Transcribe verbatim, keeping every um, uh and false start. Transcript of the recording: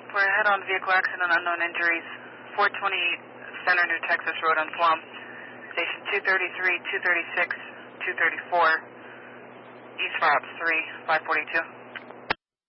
We're ahead on vehicle accident, unknown injuries. four twenty-eight Center, New Texas Road on Flom. Station two thirty-three, two thirty-six, two thirty-four. East Route three, five forty-two.